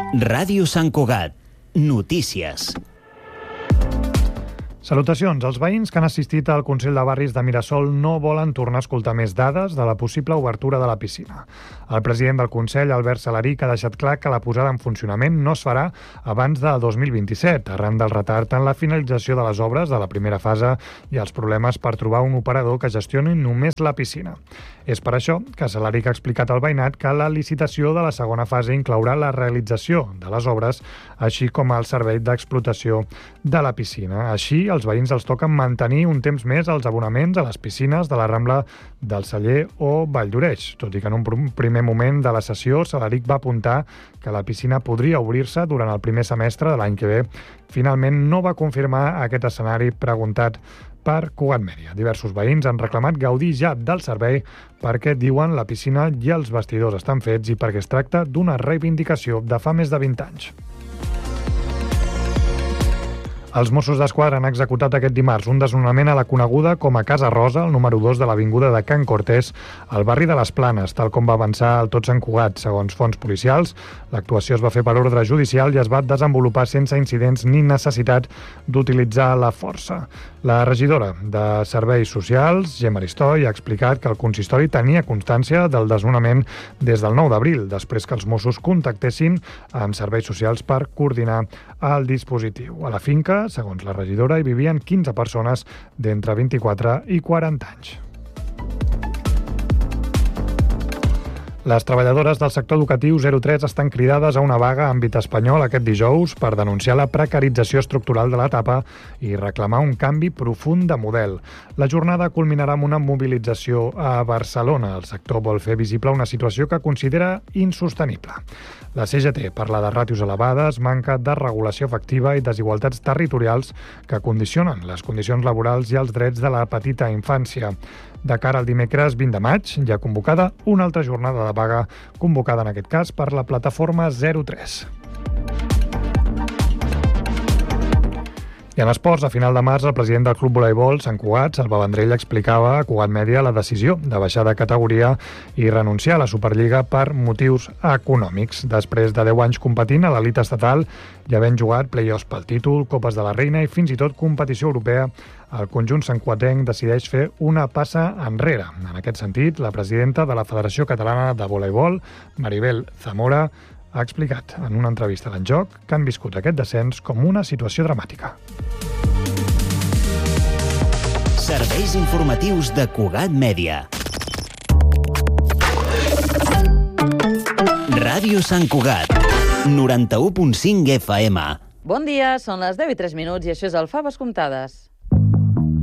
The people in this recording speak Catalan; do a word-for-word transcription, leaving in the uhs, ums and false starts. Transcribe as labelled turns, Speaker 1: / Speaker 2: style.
Speaker 1: Ràdio Sant Cugat. Notícies.
Speaker 2: Salutacions. Els veïns que han assistit al Consell de Barris de Mirasol no volen tornar a escoltar més dades de la possible obertura de la piscina. El president del Consell, Albert Salaric, ha deixat clar que la posada en funcionament no es farà abans de dos mil vint-i-set, arran del retard en la finalització de les obres de la primera fase i els problemes per trobar un operador que gestioni només la piscina. És per això que Salaric ha explicat al veïnat que la licitació de la segona fase inclourà la realització de les obres, així com el servei d'explotació de la piscina. Així, els veïns els toquen mantenir un temps més els abonaments a les piscines de la Rambla del Celler o Valldoreix, tot i que en un primer moment de la sessió Salaric va apuntar que la piscina podria obrir-se durant el primer semestre de l'any que ve. Finalment no va confirmar aquest escenari preguntat per Cugat Mèdia. Diversos veïns han reclamat gaudir ja del servei perquè, diuen, la piscina i els vestidors estan fets i perquè es tracta d'una reivindicació de fa més de vint anys. Els Mossos d'Esquadra han executat aquest dimarts un desnonament a la coneguda com a Casa Rosa, el número dos de l'avinguda de Can Cortés, al barri de les Planes, tal com va avançar el Tot Sant Cugat. Segons fonts policials, l'actuació es va fer per ordre judicial i es va desenvolupar sense incidents ni necessitat d'utilitzar la força. La regidora de Serveis Socials, Gemma Aristoi, ha explicat que el consistori tenia constància del desnonament des del nou d'abril, després que els Mossos contactessin amb Serveis Socials per coordinar el dispositiu. A la finca, segons la regidora, hi vivien quinze persones d'entre vint-i-quatre i quaranta anys. Les treballadores del sector educatiu zero tres estan cridades a una vaga a àmbit espanyol aquest dijous per denunciar la precarització estructural de l'etapa i reclamar un canvi profund de model. La jornada culminarà amb una mobilització a Barcelona. El sector vol fer visible una situació que considera insostenible. La C G T parla de ràtios elevades, manca de regulació efectiva i desigualtats territorials que condicionen les condicions laborals i els drets de la petita infància. De cara al dimecres vint de maig, hi ha convocada una altra jornada de vaga, convocada en aquest cas per la plataforma zero tres. I en esports, a final de març, el president del Club Voleibol Sant Cugat, Salva Vendrell, explicava a Cugat Mèdia la decisió de baixar de categoria i renunciar a la Superliga per motius econòmics. Després de deu anys competint a l'elit estatal i havent jugat play-offs pel títol, Copes de la Reina i fins i tot competició europea, el conjunt santcuatenc decideix fer una passa enrere. En aquest sentit, la presidenta de la Federació Catalana de Voleibol, Maribel Zamora, ha explicat en una entrevista a l'Enjoc que han viscut aquest descens com una situació dramàtica.
Speaker 1: Serveis informatius de Cugat Mèdia. Ràdio Sant Cugat, noranta-u punt cinc F M.
Speaker 3: Bon dia, són les deu i tres minuts i això és el Faves Comptades.